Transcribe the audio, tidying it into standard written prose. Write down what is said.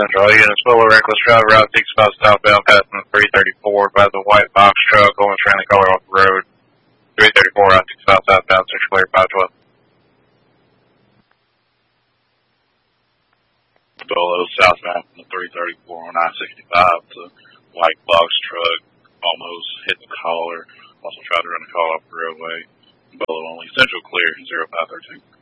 Central. Units Bolo reckless driver route 65 southbound passing 334 by the white box truck going friendly color off the road. 334 route 65 southbound, Central clear 512. Bolo southbound from the 334 on I-65. It's a white box truck, almost hit the collar. Also tried to run the collar off the roadway. Bolo only, Central clear 0513.